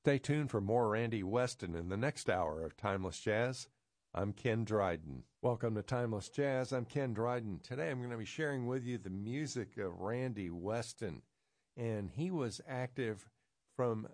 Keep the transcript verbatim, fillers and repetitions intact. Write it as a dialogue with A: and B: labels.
A: Stay tuned for more Randy Weston in the next hour of Timeless Jazz. I'm Ken Dryden. Welcome to Timeless Jazz. I'm Ken Dryden. Today I'm going to be sharing with you the music of Randy Weston. And he was active from